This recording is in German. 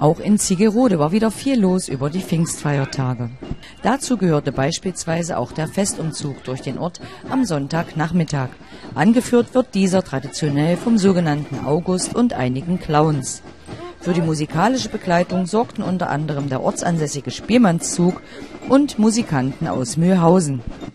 Auch in Ziegerode war wieder viel los über die Pfingstfeiertage. Dazu gehörte beispielsweise auch der Festumzug durch den Ort am Sonntagnachmittag. Angeführt wird dieser traditionell vom sogenannten August und einigen Clowns. Für die musikalische Begleitung sorgten unter anderem der ortsansässige Spielmannszug und Musikanten aus Mühlhausen.